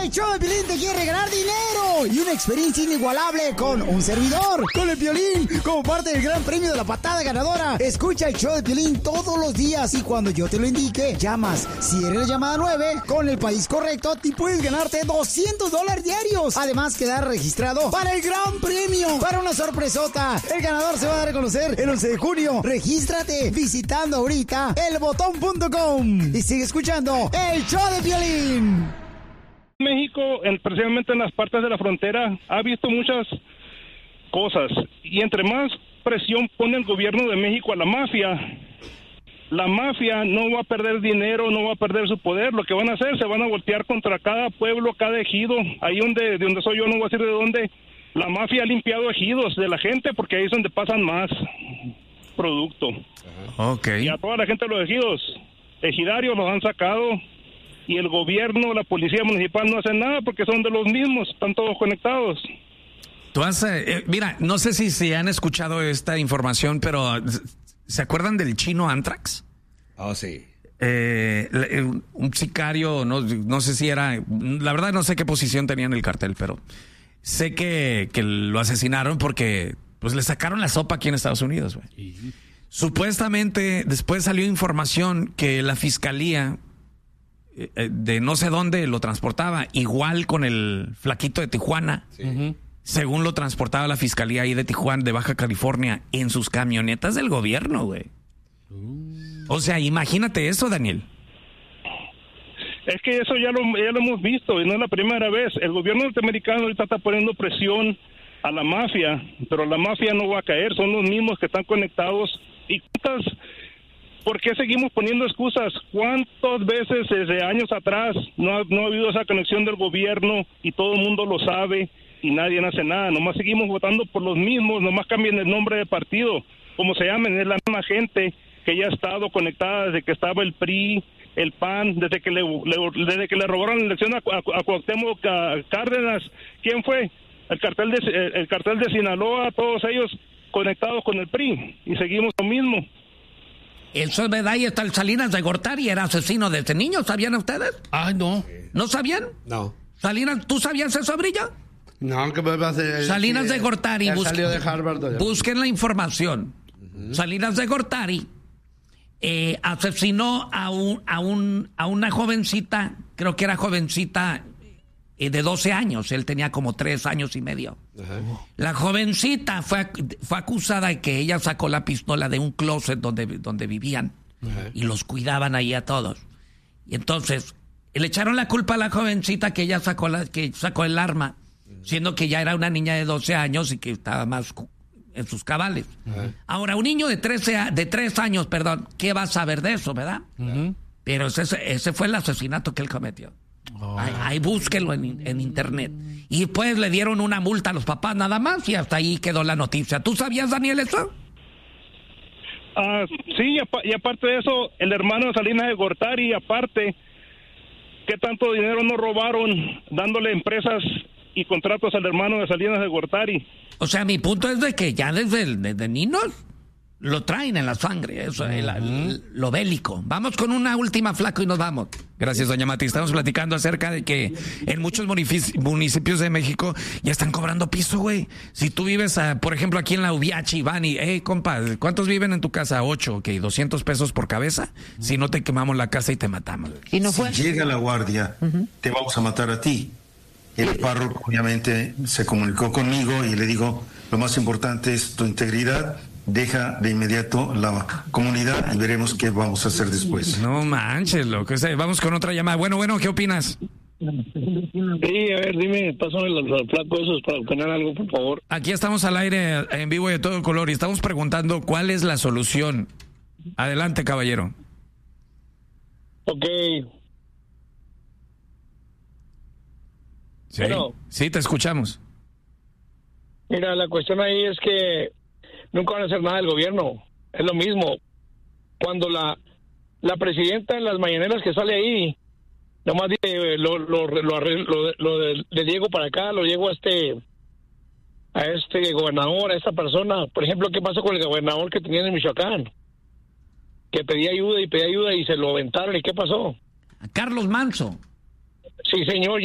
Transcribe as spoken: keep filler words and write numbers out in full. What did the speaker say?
El show de Piolín te quiere ganar dinero y una experiencia inigualable con un servidor, con el Piolín, como parte del gran premio de la patada ganadora. Escucha el show de Piolín todos los días y cuando yo te lo indique, llamas. Si eres la llamada nueve, con el país correcto, te puedes ganarte doscientos dólares diarios. Además, quedar registrado para el gran premio, para una sorpresota. El ganador se va a dar a conocer el once de junio. Regístrate visitando ahorita el botón punto com y sigue escuchando el show de Piolín. México, en, precisamente en las partes de la frontera, ha visto muchas cosas y entre más presión pone el gobierno de México a la mafia, la mafia no va a perder dinero, no va a perder su poder. Lo que van a hacer, se van a voltear contra cada pueblo, cada ejido. Ahí donde, de donde soy yo, no voy a decir de dónde, la mafia ha limpiado ejidos de la gente porque ahí es donde pasan más producto. Okay. Y a toda la gente de los ejidos, ejidarios los han sacado. Y el gobierno, la policía municipal no hacen nada porque son de los mismos, están todos conectados. Tú has, eh, mira, no sé si se han escuchado esta información, pero ¿se acuerdan del chino Anthrax? Oh, sí. Eh, un sicario, no, no sé si era, la verdad no sé qué posición tenía en el cartel, pero sé que, que lo asesinaron porque pues le sacaron la sopa aquí en Estados Unidos, güey. Uh-huh. Supuestamente después salió información que la fiscalía de no sé dónde lo transportaba, igual con el flaquito de Tijuana, sí. uh-huh. según lo transportaba la fiscalía ahí de Tijuana, de Baja California, en sus camionetas del gobierno, güey. Uh. O sea, imagínate eso, Daniel. Es que eso ya lo, ya lo hemos visto y no es la primera vez. El gobierno norteamericano ahorita está poniendo presión a la mafia, pero la mafia no va a caer, son los mismos que están conectados. ¿Y cuántas... ¿Por qué seguimos poniendo excusas? ¿Cuántas veces desde años atrás no ha, no ha habido esa conexión del gobierno y todo el mundo lo sabe y nadie hace nada? Nomás seguimos votando por los mismos, nomás cambian el nombre de partido. Como se llamen, es la misma gente que ya ha estado conectada desde que estaba el P R I, el P A N, desde que le, le, desde que le robaron la elección a, a, a Cuauhtémoc Cárdenas. ¿Quién fue? El cartel de, el cartel de Sinaloa, todos ellos conectados con el P R I y seguimos lo mismo. Eso es verdad, ahí está el Salinas de Gortari, era asesino desde niño, ¿sabían ustedes? Ay, no. ¿No sabían? No. Salinas, ¿tú sabías eso, Brillo? No, que me va a hacer... Salinas de Gortari, Él busquen, salió de Harvard. busquen la información. Uh-huh. Salinas de Gortari eh, asesinó a, un, a, un, a una jovencita, creo que era jovencita eh, de doce años, él tenía como tres años y medio. Uh-huh. La jovencita fue, fue acusada de que ella sacó la pistola de un closet donde, donde vivían uh-huh. y los cuidaban ahí a todos. Y entonces le echaron la culpa a la jovencita que ella sacó, la, que sacó el arma, uh-huh. siendo que ya era una niña de doce años y que estaba más en sus cabales. Uh-huh. Ahora, un niño de trece, de tres años, perdón, ¿qué va a saber de eso, verdad? Uh-huh. Pero ese, ese fue el asesinato que él cometió. Oh. Ahí, ahí búsquenlo en, en internet. Y pues le dieron una multa a los papás nada más y hasta ahí quedó la noticia. ¿Tú sabías, Daniel, eso? Uh, sí, y, apa- y aparte de eso, el hermano de Salinas de Gortari, aparte, ¿qué tanto dinero no robaron dándole empresas y contratos al hermano de Salinas de Gortari? O sea, mi punto es de que ya desde, desde niños lo traen en la sangre, eso, uh-huh. el, el, lo bélico. Vamos con una última, Flaco, y nos vamos. Gracias, doña Mati. Estamos platicando acerca de que en muchos municipios de México ya están cobrando piso, güey. Si tú vives, a, por ejemplo, aquí en la Ubiachi, van y, hey, compa, ¿cuántos viven en tu casa? Ocho, ok, doscientos pesos por cabeza. Uh-huh. Si no, te quemamos la casa y te matamos. ¿Y no fue? Si llega la guardia, uh-huh. te vamos a matar a ti. El párroco, obviamente, se comunicó conmigo y le digo, lo más importante es tu integridad. Deja de inmediato la comunidad y veremos qué vamos a hacer después. No manches, lo que sea. Vamos con otra llamada. Bueno, bueno, ¿qué opinas? Sí, a ver, dime, pásame los, los flacos esos para obtener algo, por favor. Aquí estamos al aire, en vivo y de todo color, y estamos preguntando cuál es la solución. Adelante, caballero. Ok. Sí, bueno, sí, te escuchamos. Mira, la cuestión ahí es que nunca van a hacer nada del gobierno. Es lo mismo. Cuando la la presidenta en las mañaneras que sale ahí, nomás dice, lo, lo, lo, lo, lo, lo de, le llego para acá, lo llego a este a este gobernador, a esta persona. Por ejemplo, ¿qué pasó con el gobernador que tenía en Michoacán? Que pedía ayuda y pedía ayuda y se lo aventaron. ¿Y qué pasó? A Carlos Manso. Sí, señor.